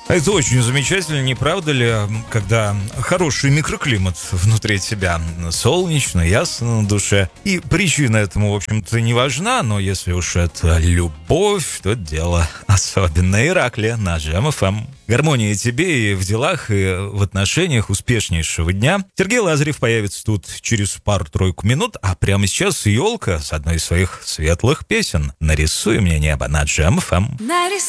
Это очень замечательно, не правда ли, когда хороший микроклимат внутри тебя, солнечно, ясно на душе. И причина этому, в общем-то, не важна, но если уж это любовь, то дело особенное. Ираклия на Jam FM. Гармонии тебе и в делах, и в отношениях успешнейшего дня. Сергей Лазарев появится тут через пару-тройку минут, а прямо сейчас елка с одной из своих светлых песен «Нарисуй мне небо» на Jam FM.